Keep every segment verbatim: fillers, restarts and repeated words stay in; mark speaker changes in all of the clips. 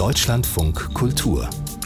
Speaker 1: Deutschlandfunk Kultur.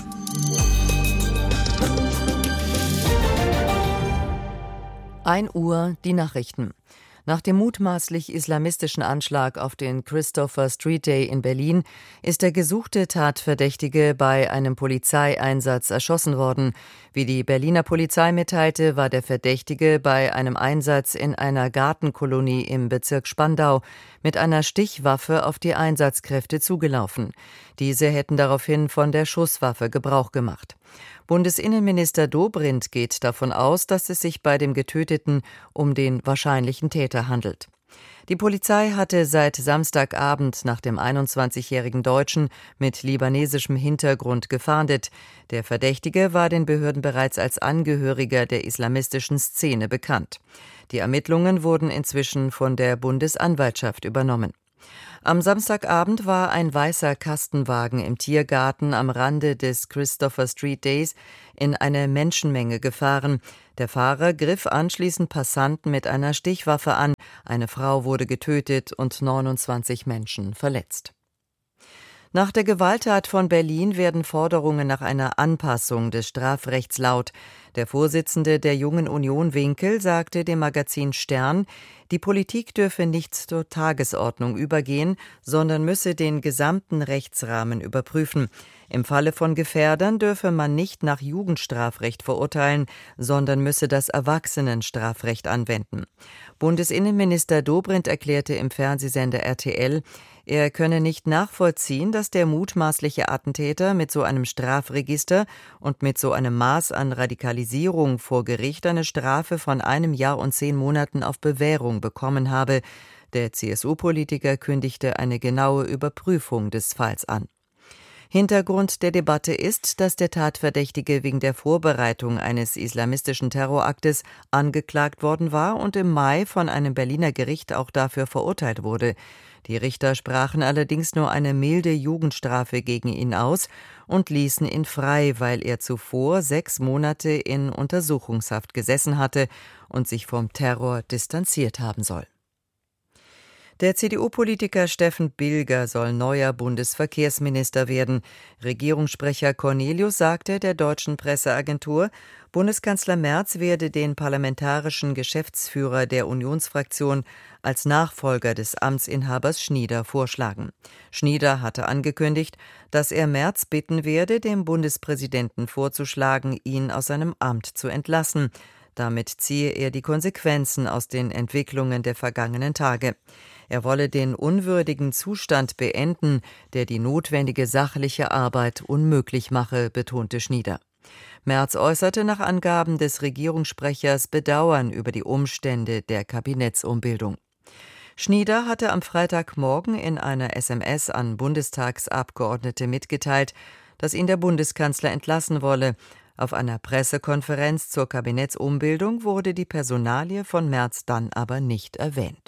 Speaker 2: ein Uhr die Nachrichten. Nach dem mutmaßlich islamistischen Anschlag auf den Christopher Street Day in Berlin ist der gesuchte Tatverdächtige bei einem Polizeieinsatz erschossen worden. Wie die Berliner Polizei mitteilte, war der Verdächtige bei einem Einsatz in einer Gartenkolonie im Bezirk Spandau mit einer Stichwaffe auf die Einsatzkräfte zugelaufen. Diese hätten daraufhin von der Schusswaffe Gebrauch gemacht. Bundesinnenminister Dobrindt geht davon aus, dass es sich bei dem Getöteten um den wahrscheinlichen Täter handelt. Die Polizei hatte seit Samstagabend nach dem einundzwanzigjährigen Deutschen mit libanesischem Hintergrund gefahndet. Der Verdächtige war den Behörden bereits als Angehöriger der islamistischen Szene bekannt. Die Ermittlungen wurden inzwischen von der Bundesanwaltschaft übernommen. Am Samstagabend war ein weißer Kastenwagen im Tiergarten am Rande des Christopher Street Days in eine Menschenmenge gefahren. Der Fahrer griff anschließend Passanten mit einer Stichwaffe an. Eine Frau wurde getötet und neunundzwanzig Menschen verletzt. Nach der Gewalttat von Berlin werden Forderungen nach einer Anpassung des Strafrechts laut. Der Vorsitzende der Jungen Union Winkel sagte dem Magazin Stern, die Politik dürfe nicht zur Tagesordnung übergehen, sondern müsse den gesamten Rechtsrahmen überprüfen. Im Falle von Gefährdern dürfe man nicht nach Jugendstrafrecht verurteilen, sondern müsse das Erwachsenenstrafrecht anwenden. Bundesinnenminister Dobrindt erklärte im Fernsehsender R T L, er könne nicht nachvollziehen, dass der mutmaßliche Attentäter mit so einem Strafregister und mit so einem Maß an Radikalisierung vor Gericht eine Strafe von einem Jahr und zehn Monaten auf Bewährung bekommen habe. Der C S U-Politiker kündigte eine genaue Überprüfung des Falls an. Hintergrund der Debatte ist, dass der Tatverdächtige wegen der Vorbereitung eines islamistischen Terroraktes angeklagt worden war und im Mai von einem Berliner Gericht auch dafür verurteilt wurde. Die Richter sprachen allerdings nur eine milde Jugendstrafe gegen ihn aus und ließen ihn frei, weil er zuvor sechs Monate in Untersuchungshaft gesessen hatte und sich vom Terror distanziert haben soll. Der C D U-Politiker Steffen Bilger soll neuer Bundesverkehrsminister werden. Regierungssprecher Cornelius sagte der deutschen Presseagentur, Bundeskanzler Merz werde den parlamentarischen Geschäftsführer der Unionsfraktion als Nachfolger des Amtsinhabers Schnieder vorschlagen. Schnieder hatte angekündigt, dass er Merz bitten werde, dem Bundespräsidenten vorzuschlagen, ihn aus seinem Amt zu entlassen. Damit ziehe er die Konsequenzen aus den Entwicklungen der vergangenen Tage. Er wolle den unwürdigen Zustand beenden, der die notwendige sachliche Arbeit unmöglich mache, betonte Schnieder. Merz äußerte nach Angaben des Regierungssprechers Bedauern über die Umstände der Kabinettsumbildung. Schnieder hatte am Freitagmorgen in einer S M S an Bundestagsabgeordnete mitgeteilt, dass ihn der Bundeskanzler entlassen wolle. Auf einer Pressekonferenz zur Kabinettsumbildung wurde die Personalie von Merz dann aber nicht erwähnt.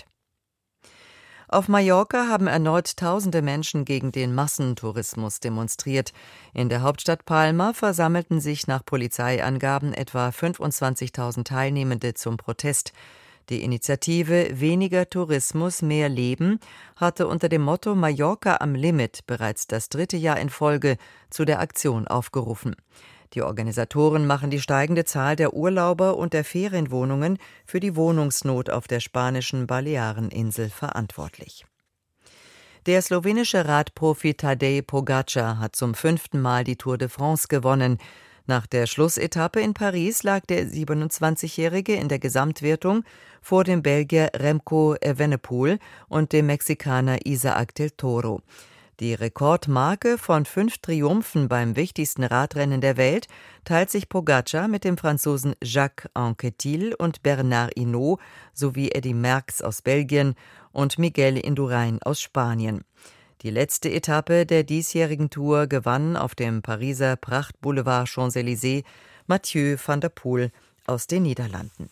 Speaker 2: Auf Mallorca haben erneut tausende Menschen gegen den Massentourismus demonstriert. In der Hauptstadt Palma versammelten sich nach Polizeiangaben etwa fünfundzwanzigtausend Teilnehmende zum Protest. Die Initiative Weniger Tourismus, mehr Leben hatte unter dem Motto Mallorca am Limit bereits das dritte Jahr in Folge zu der Aktion aufgerufen. Die Organisatoren machen die steigende Zahl der Urlauber und der Ferienwohnungen für die Wohnungsnot auf der spanischen Baleareninsel verantwortlich. Der slowenische Radprofi Tadej Pogačar hat zum fünften Mal die Tour de France gewonnen. Nach der Schlussetappe in Paris lag der siebenundzwanzigjährige in der Gesamtwertung vor dem Belgier Remco Evenepoel und dem Mexikaner Isaac del Toro. Die Rekordmarke von fünf Triumphen beim wichtigsten Radrennen der Welt teilt sich Pogačar mit dem Franzosen Jacques Anquetil und Bernard Hinault sowie Eddy Merckx aus Belgien und Miguel Indurain aus Spanien. Die letzte Etappe der diesjährigen Tour gewann auf dem Pariser Prachtboulevard Champs-Élysées Mathieu van der Poel aus den Niederlanden.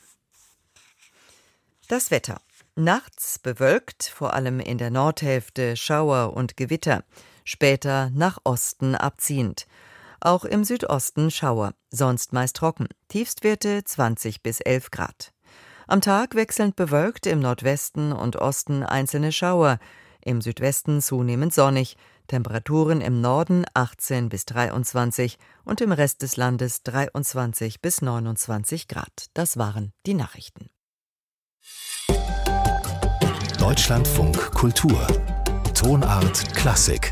Speaker 2: Das Wetter. Nachts bewölkt, vor allem in der Nordhälfte Schauer und Gewitter, später nach Osten abziehend. Auch im Südosten Schauer, sonst meist trocken, Tiefstwerte zwanzig bis elf Grad. Am Tag wechselnd bewölkt, im Nordwesten und Osten einzelne Schauer, im Südwesten zunehmend sonnig, Temperaturen im Norden achtzehn bis dreiundzwanzig und im Rest des Landes dreiundzwanzig bis neunundzwanzig Grad. Das waren die Nachrichten.
Speaker 1: Deutschlandfunk Kultur. Tonart Klassik.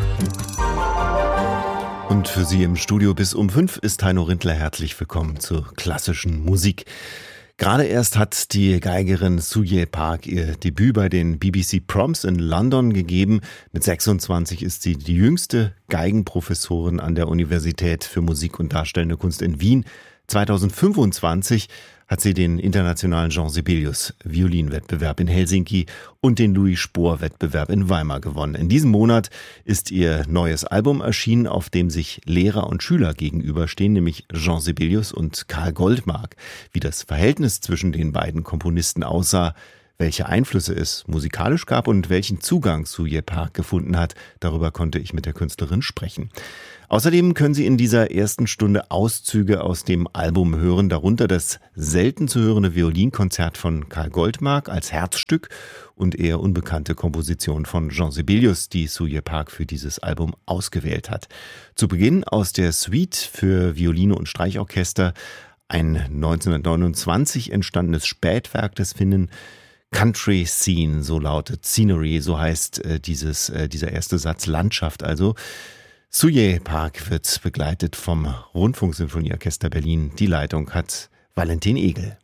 Speaker 3: Und für Sie im Studio bis um fünf ist Heino Rindler herzlich willkommen zur klassischen Musik. Gerade erst hat die Geigerin Soo-Jae Park ihr Debüt bei den B B C Proms in London gegeben. Mit sechsundzwanzig ist sie die jüngste Geigenprofessorin an der Universität für Musik und Darstellende Kunst in Wien. zweitausendfünfundzwanzig hat sie den internationalen Jean Sibelius Violinwettbewerb in Helsinki und den Louis Spohr Wettbewerb in Weimar gewonnen. In diesem Monat ist ihr neues Album erschienen, auf dem sich Lehrer und Schüler gegenüberstehen, nämlich Jean Sibelius und Karl Goldmark. Wie das Verhältnis zwischen den beiden Komponisten aussah, welche Einflüsse es musikalisch gab und welchen Zugang Soo-Jae Park gefunden hat, darüber konnte ich mit der Künstlerin sprechen. Außerdem können Sie in dieser ersten Stunde Auszüge aus dem Album hören, darunter das selten zu hörende Violinkonzert von Karl Goldmark als Herzstück und eher unbekannte Komposition von Jean Sibelius, die Soo-Jae Park für dieses Album ausgewählt hat. Zu Beginn aus der Suite für Violine und Streichorchester, ein neunzehnhundertneunundzwanzig entstandenes Spätwerk des Finnen Country Scene, so lautet Scenery, so heißt äh, dieses, äh, dieser erste Satz, Landschaft also. Soo-Jae Park wird begleitet vom Rundfunksinfonieorchester Berlin. Die Leitung hat Valentin Egel.